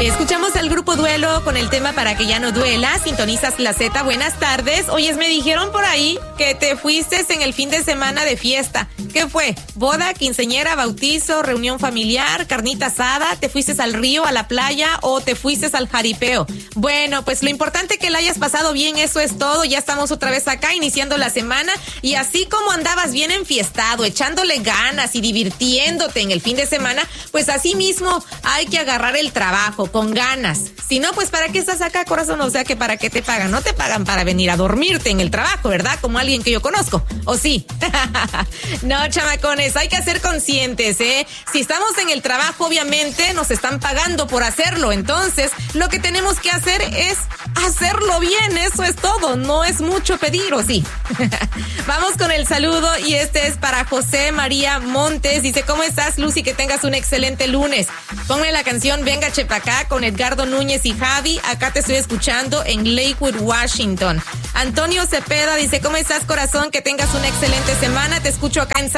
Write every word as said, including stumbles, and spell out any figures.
Escuchamos al grupo Duelo con el tema Para que ya no duela. Sintonizas la Z. Buenas tardes. Oyes, me dijeron por ahí que te fuiste en el fin de semana de fiesta. ¿Qué fue? ¿Boda, quinceañera, bautizo, reunión familiar, carnita asada? ¿Te fuiste al río, a la playa o te fuiste al jaripeo? Bueno, pues lo importante es que la hayas pasado bien, eso es todo. Ya estamos otra vez acá iniciando la semana y así como andabas bien enfiestado, echándole ganas y divirtiéndote en el fin de semana, pues así mismo hay que agarrar el trabajo con ganas. Si no, pues ¿para qué estás acá, corazón? O sea, que ¿para qué te pagan? No te pagan para venir a dormirte en el trabajo, ¿verdad? Como alguien que yo conozco. ¿O sí? No, chamacones, hay que ser conscientes, ¿eh? Si estamos en el trabajo, obviamente nos están pagando por hacerlo. Entonces, lo que tenemos que hacer es hacerlo bien. Eso es todo. No es mucho pedir, ¿o sí? Vamos con el saludo y este es para José María Montes. Dice, ¿cómo estás, Lucy? Que tengas un excelente lunes. Ponme la canción Venga Chepacá con Edgardo Núñez y Javi. Acá te estoy escuchando en Lakewood, Washington. Antonio Cepeda dice, ¿cómo estás, corazón? Que tengas una excelente semana. Te escucho acá en